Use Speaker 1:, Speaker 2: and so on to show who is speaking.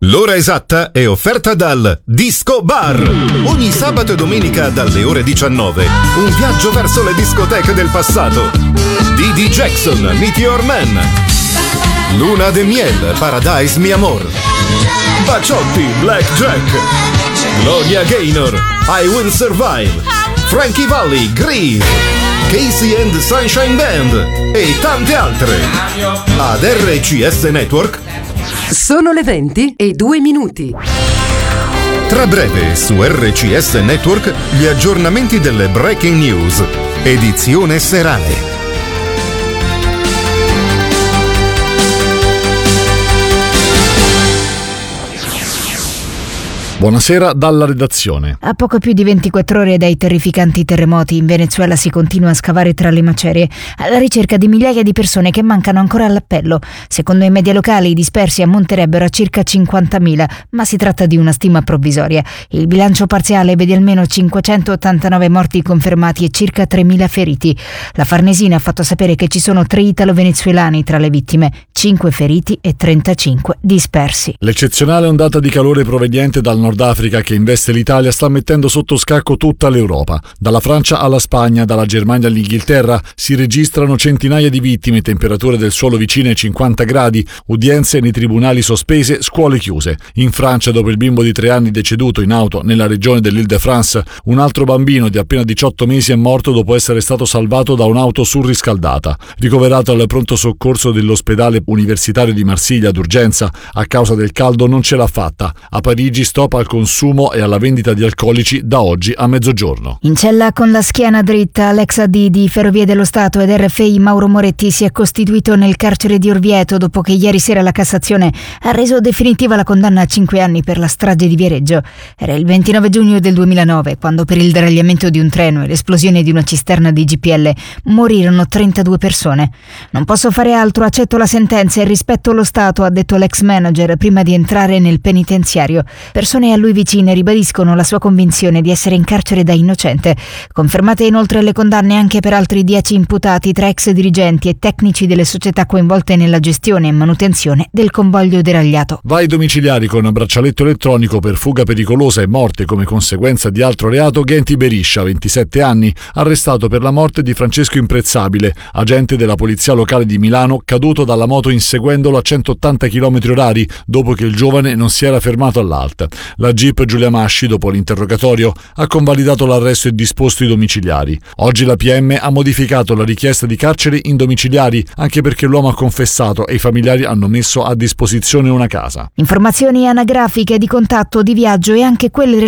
Speaker 1: L'ora esatta è offerta dal Disco Bar. Ogni sabato e domenica dalle ore 19. Un viaggio verso le discoteche del passato. Didi Jackson, Meteor Man. Luna de Miel, Paradise Mi Amor. Baciotti, Black Jack. Gloria Gaynor, I Will Survive. Frankie Valli, Grieve. Casey and Sunshine Band e tante altre. Ad RCS Network
Speaker 2: sono le 20:02.
Speaker 1: Tra breve su RCS Network gli aggiornamenti delle Breaking News, edizione serale.
Speaker 3: Buonasera dalla redazione.
Speaker 4: A poco più di 24 ore dai terrificanti terremoti, in Venezuela si continua a scavare tra le macerie, alla ricerca di migliaia di persone che mancano ancora all'appello. Secondo i media locali, i dispersi ammonterebbero a circa 50.000, ma si tratta di una stima provvisoria. Il bilancio parziale vede almeno 589 morti confermati e circa 3.000 feriti. La Farnesina ha fatto sapere che ci sono 3 italo-venezuelani tra le vittime, 5 feriti e 35 dispersi.
Speaker 3: L'eccezionale ondata di calore proveniente dal Nord Africa che investe l'Italia sta mettendo sotto scacco tutta l'Europa. Dalla Francia alla Spagna, dalla Germania all'Inghilterra si registrano centinaia di vittime, temperature del suolo vicine ai 50 gradi, udienze nei tribunali sospese, scuole chiuse. In Francia, dopo il bimbo di 3 anni deceduto in auto nella regione dell'Île-de-France, un altro bambino di appena 18 mesi è morto dopo essere stato salvato da un'auto surriscaldata. Ricoverato al pronto soccorso dell'ospedale universitario di Marsiglia d'urgenza, a causa del caldo non ce l'ha fatta. A Parigi stop al consumo e alla vendita di alcolici da oggi a mezzogiorno.
Speaker 4: In cella con la schiena dritta, l'ex AD di Ferrovie dello Stato ed RFI Mauro Moretti si è costituito nel carcere di Orvieto dopo che ieri sera la Cassazione ha reso definitiva la condanna a 5 anni per la strage di Viareggio. Era il 29 giugno del 2009 quando per il deragliamento di un treno e l'esplosione di una cisterna di GPL morirono 32 persone. Non posso fare altro, accetto la sentenza e rispetto lo Stato, ha detto l'ex manager prima di entrare nel penitenziario. Persone a lui vicine ribadiscono la sua convinzione di essere in carcere da innocente. Confermate inoltre le condanne anche per altri 10 imputati tra ex dirigenti e tecnici delle società coinvolte nella gestione e manutenzione del convoglio deragliato.
Speaker 3: Vai domiciliari con braccialetto elettronico per fuga pericolosa e morte come conseguenza di altro reato. Ghenti Beriscia, 27 anni, arrestato per la morte di Francesco Imprezzabile, agente della polizia locale di Milano, caduto dalla moto inseguendolo a 180 km/h dopo che il giovane non si era fermato all'alta. La GIP Giulia Masci, dopo l'interrogatorio, ha convalidato l'arresto e disposto i domiciliari. Oggi la PM ha modificato la richiesta di carcere in domiciliari, anche perché l'uomo ha confessato e i familiari hanno messo a disposizione una casa.
Speaker 4: Informazioni anagrafiche di contatto, di viaggio e anche quelle